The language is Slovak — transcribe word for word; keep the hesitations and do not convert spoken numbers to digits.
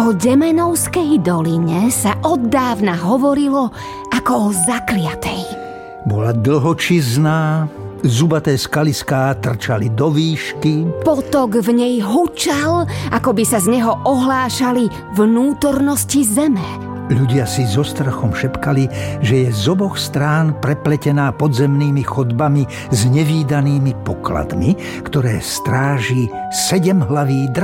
O Demenovskej doline sa oddávna hovorilo ako o zakliatej. Bola dlhočizná, zubaté skaliská trčali do výšky. Potok v nej hučal, ako by sa z neho ohlášali vnútornosti zeme. Ľudia si so strachom šepkali, že je z oboch strán prepletená podzemnými chodbami s nevídanými pokladmi, ktoré stráži sedemhlavý drak.